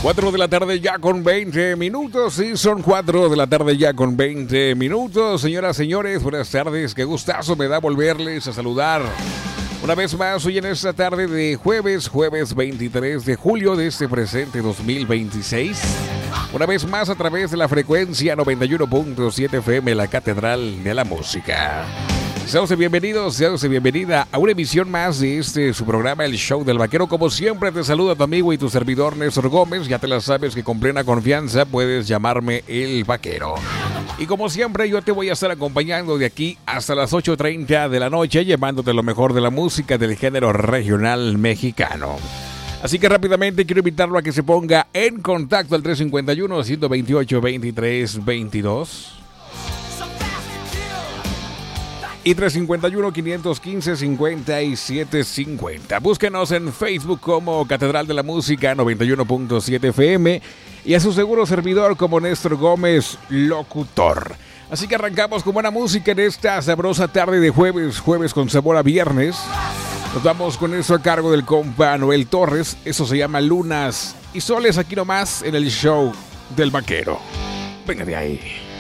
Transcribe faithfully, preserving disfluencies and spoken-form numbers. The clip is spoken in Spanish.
cuatro de la tarde ya con veinte minutos, sí, son cuatro de la tarde ya con veinte minutos. Señoras, señores, buenas tardes, qué gustazo me da volverles a saludar. Una vez más, hoy en esta tarde de jueves, jueves veintitrés de julio de este presente dos mil veintiséis. Una vez más a través de la frecuencia noventa y uno punto siete F M, la Catedral de la Música. Sean bienvenidos, sean bienvenida a una emisión más de este su programa, El Show del Vaquero. Como siempre te saluda tu amigo y tu servidor Néstor Gómez. Ya te la sabes que con plena confianza puedes llamarme El Vaquero. Y como siempre yo te voy a estar acompañando de aquí hasta las ocho treinta de la noche, llevándote lo mejor de la música del género regional mexicano. Así que rápidamente quiero invitarlo a que se ponga en contacto al tres cinco uno, uno dos ocho, veintitrés veintidós. Y tres cinco uno, cinco uno cinco, cincuenta y siete cincuenta. Búsquenos en Facebook como Catedral de la Música noventa y uno punto siete F M y a su seguro servidor como Néstor Gómez, locutor. Así que arrancamos con buena música en esta sabrosa tarde de jueves, jueves con sabor a viernes. Nos vamos con eso a cargo del compa Noel Torres. Eso se llama Lunas y Soles, aquí nomás en el Show del Vaquero. Venga de ahí.